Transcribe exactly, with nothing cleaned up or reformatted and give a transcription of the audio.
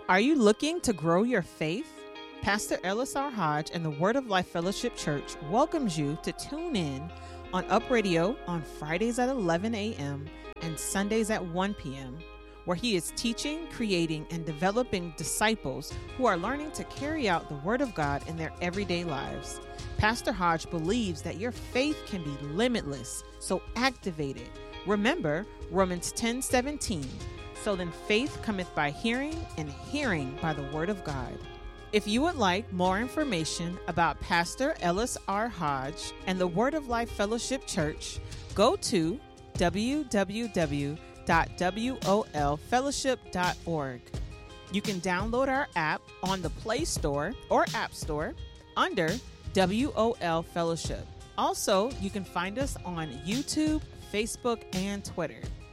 Are you looking to grow your faith? Pastor Ellis R. Hodge and the Word of Life Fellowship Church welcomes you to tune in on Up Radio on Fridays at eleven a.m. and Sundays at one p.m., where he is teaching, creating, and developing disciples who are learning to carry out the Word of God in their everyday lives. Pastor Hodge believes that your faith can be limitless, so activate it. Remember Romans ten seventeen. So then faith cometh by hearing, and hearing by the Word of God. If you would like more information about Pastor Ellis R. Hodge and the Word of Life Fellowship Church, go to w w w dot w o l fellowship dot org. You can download our app on the Play Store or App Store under W O L Fellowship. Also, you can find us on YouTube, Facebook, and Twitter.